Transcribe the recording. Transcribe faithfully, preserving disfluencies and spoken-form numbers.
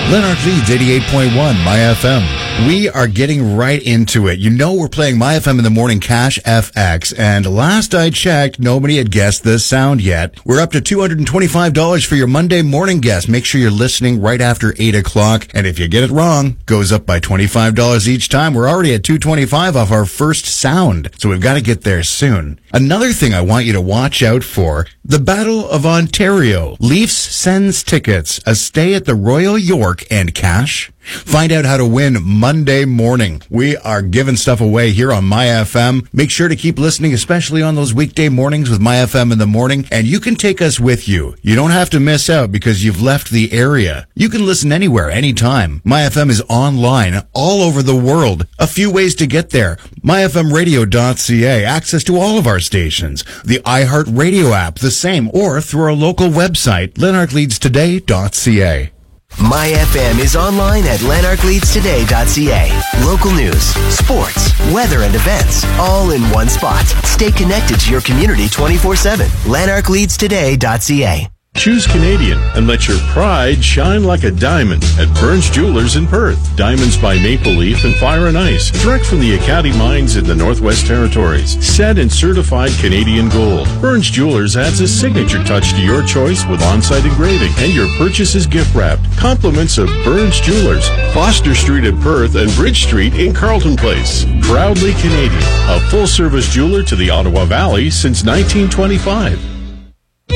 Lanark Leeds eighty-eight point one, My F M. We are getting right into it. You know we're playing My F M in the Morning Cash F X, and last I checked, nobody had guessed this sound yet. We're up to two hundred twenty-five dollars for your Monday morning guess. Make sure you're listening right after eight o'clock, and if you get it wrong, goes up by twenty-five dollars each time. We're already at two hundred twenty-five dollars off our first sound, so we've got to get there soon. Another thing I want you to watch out for, the Battle of Ontario. Leafs sends tickets, a stay at the Royal York, and cash. Find out how to win Monday morning. We are giving stuff away here on My F M. Make sure to keep listening, especially on those weekday mornings with My F M in the morning. And you can take us with you. You don't have to miss out because you've left the area. You can listen anywhere, anytime. My F M is online all over the world. A few ways to get there. my f m radio dot c a. Access to all of our stations. The iHeartRadio app, the same. Or through our local website, lanark leeds today dot c a. My F M is online at lanark leeds today dot c a. Local news, sports, weather, and events, all in one spot. Stay connected to your community twenty-four seven. lanark leeds today dot c a. Choose Canadian and let your pride shine like a diamond at Burns Jewelers in Perth. Diamonds by Maple Leaf and Fire and Ice, direct from the Acadie mines in the Northwest Territories. Set in certified Canadian gold. Burns Jewelers adds a signature touch to your choice with on-site engraving, and your purchase is gift wrapped. Compliments of Burns Jewelers, Foster Street in Perth and Bridge Street in Carleton Place. Proudly Canadian, a full-service jeweler to the Ottawa Valley since nineteen twenty-five.